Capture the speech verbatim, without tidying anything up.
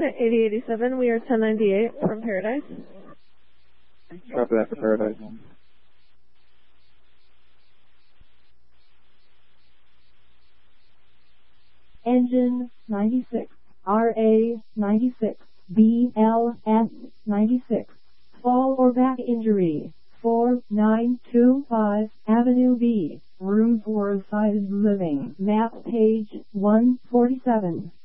eighty eighty-seven, we are ten ninety-eight from Paradise. Copy that for Paradise. Engine ninety-six, R A ninety-six, B L S ninety-six. Fall or back injury, four nine two five Avenue B, room for assisted living, map page one forty-seven.